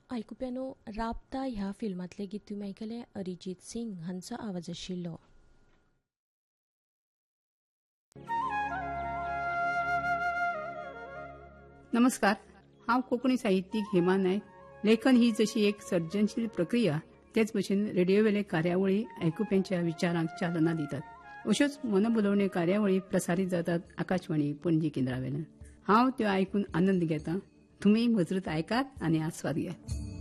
आयकुप्यानो राबता ह्या फिल्मातले गीत तुम्ही ऐकले अरिजित सिंग हांचो आवाज आशिल्लो. नमस्कार, हांव कोंकणी साहित्यीक हेमा नायक. लेखन ही जशी एक सर्जनशील प्रक्रिया, तेच भशेन रेडिओवेले कार्यावळी आयकुप्यांच्या विचारांक चालना दितात. अश्योच मनभुलोवण्यो कार्यावळी प्रसारीत जातात आकाशवाणी पणजी केंद्रावेल्यान. हांव त्यो आयकून आनंद घेतां. तुम्ही मजत ऐकात आणि आस्वाद घेयात.